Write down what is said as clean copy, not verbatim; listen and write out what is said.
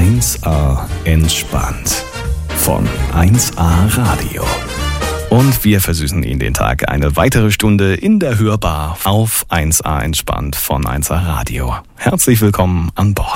1A entspannt von 1A Radio. Und wir versüßen Ihnen den Tag eine weitere Stunde in der Hörbar auf 1A entspannt von 1A Radio. Herzlich willkommen an Bord.